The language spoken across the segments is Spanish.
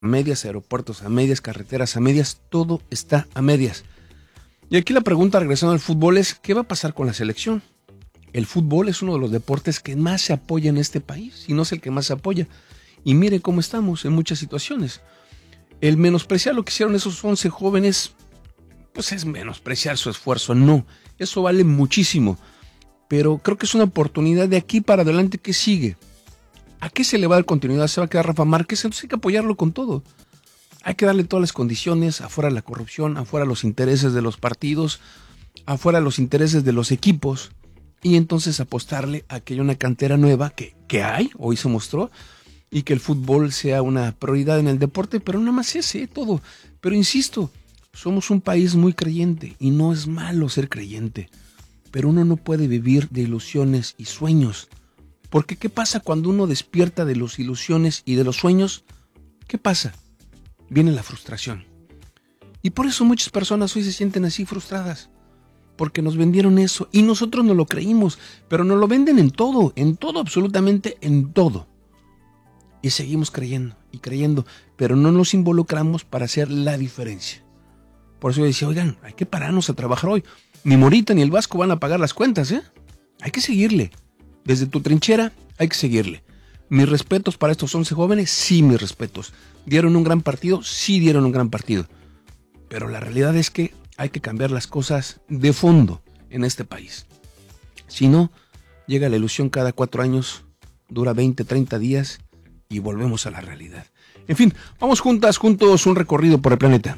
medias aeropuertos, a medias carreteras, a medias, todo está a medias. Y aquí la pregunta, regresando al fútbol, es ¿qué va a pasar con la selección? El fútbol es uno de los deportes que más se apoya en este país, si no es el que más se apoya. Y mire cómo estamos en muchas situaciones. El menospreciar lo que hicieron esos 11 jóvenes, pues es menospreciar su esfuerzo. No, eso vale muchísimo. Pero creo que es una oportunidad de aquí para adelante que sigue. ¿A qué se le va a dar continuidad? ¿Se va a quedar Rafa Márquez? Entonces hay que apoyarlo con todo. Hay que darle todas las condiciones, afuera la corrupción, afuera los intereses de los partidos, afuera los intereses de los equipos, y entonces apostarle a que haya una cantera nueva que hay, hoy se mostró, y que el fútbol sea una prioridad en el deporte, pero nada más ese, todo. Pero insisto, somos un país muy creyente, y no es malo ser creyente, pero uno no puede vivir de ilusiones y sueños. Porque ¿qué pasa cuando uno despierta de las ilusiones y de los sueños? ¿Qué pasa? Viene la frustración. Y por eso muchas personas hoy se sienten así frustradas. Porque nos vendieron eso y nosotros no lo creímos. Pero nos lo venden en todo, absolutamente en todo. Y seguimos creyendo y creyendo. Pero no nos involucramos para hacer la diferencia. Por eso yo decía, oigan, hay que pararnos a trabajar hoy. Ni Morita ni el Vasco van a pagar las cuentas, ¿eh? Hay que seguirle. Desde tu trinchera hay que seguirle. Mis respetos para estos 11 jóvenes, sí, mis respetos. ¿Dieron un gran partido? Sí, dieron un gran partido. Pero la realidad es que hay que cambiar las cosas de fondo en este país. Si no, llega la ilusión cada 4 años, dura 20, 30 días y volvemos a la realidad. En fin, vamos juntos un recorrido por el planeta.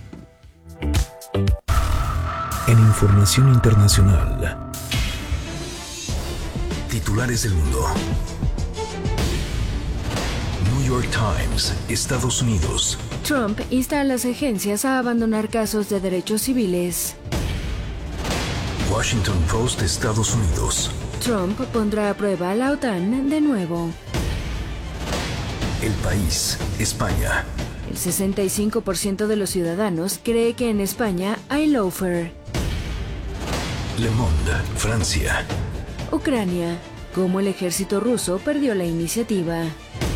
En información internacional, titulares del mundo. New York Times, Estados Unidos. Trump insta a las agencias a abandonar casos de derechos civiles. Washington Post, Estados Unidos. Trump pondrá a prueba a la OTAN de nuevo. El País, España. El 65% de los ciudadanos cree que en España hay lawfare. Le Monde, Francia. Ucrania, cómo el ejército ruso perdió la iniciativa.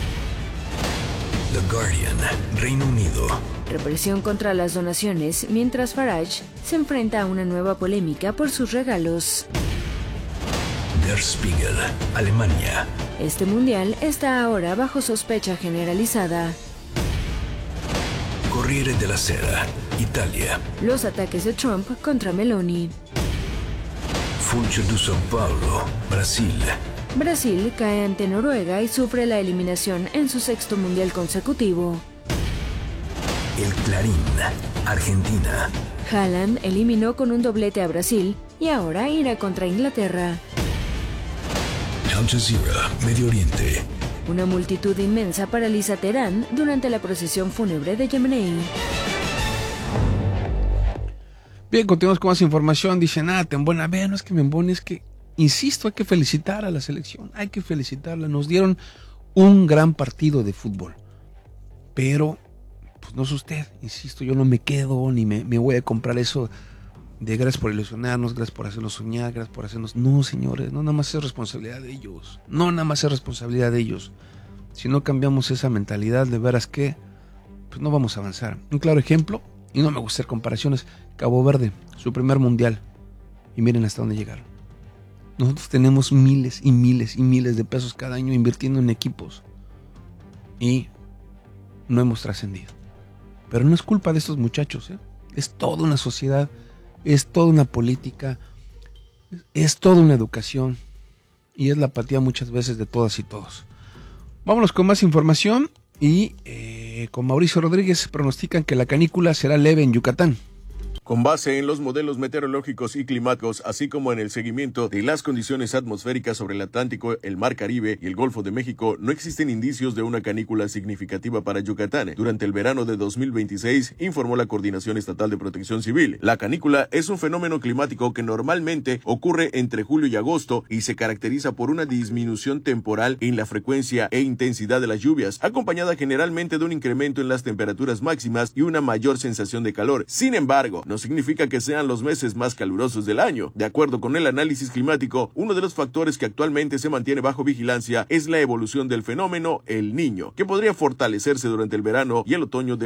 The Guardian, Reino Unido. Represión contra las donaciones mientras Farage se enfrenta a una nueva polémica por sus regalos. Der Spiegel, Alemania. Este mundial está ahora bajo sospecha generalizada. Corriere della Sera, Italia. Los ataques de Trump contra Meloni. Funcho de São Paulo, Brasil. Brasil cae ante Noruega y sufre la eliminación en su 6º mundial consecutivo. El Clarín, Argentina. Haaland eliminó con un doblete a Brasil y ahora irá contra Inglaterra. Al Jazeera, Medio Oriente. Una multitud inmensa paraliza Teherán durante la procesión fúnebre de Yamenei. Bien, continuamos con más información. Dice, nada, Tembona, vean, no es que me embone, es que, insisto, hay que felicitar a la selección, hay que felicitarla. Nos dieron un gran partido de fútbol. Pero, pues no es usted, insisto, yo no me quedo ni me voy a comprar eso de gracias por ilusionarnos, gracias por hacernos soñar, gracias por hacernos... No, señores, no nada más es responsabilidad de ellos. No nada más es responsabilidad de ellos. Si no cambiamos esa mentalidad, de veras que, pues no vamos a avanzar. Un claro ejemplo, y no me gusta hacer comparaciones, Cabo Verde, su primer mundial. Y miren hasta dónde llegaron. Nosotros tenemos miles y miles y miles de pesos cada año invirtiendo en equipos. Y no hemos trascendido. Pero no es culpa de estos muchachos, ¿eh? Es toda una sociedad, es toda una política, es toda una educación. Y es la apatía muchas veces de todas y todos. Vámonos con más información. Y con Mauricio Rodríguez pronostican que la canícula será leve en Yucatán. Con base en los modelos meteorológicos y climáticos, así como en el seguimiento de las condiciones atmosféricas sobre el Atlántico, el Mar Caribe y el Golfo de México, no existen indicios de una canícula significativa para Yucatán. Durante el verano de 2026, informó la Coordinación Estatal de Protección Civil. La canícula es un fenómeno climático que normalmente ocurre entre julio y agosto y se caracteriza por una disminución temporal en la frecuencia e intensidad de las lluvias, acompañada generalmente de un incremento en las temperaturas máximas y una mayor sensación de calor. Sin embargo, no no significa que sean los meses más calurosos del año. De acuerdo con el análisis climático, uno de los factores que actualmente se mantiene bajo vigilancia es la evolución del fenómeno El Niño, que podría fortalecerse durante el verano y el otoño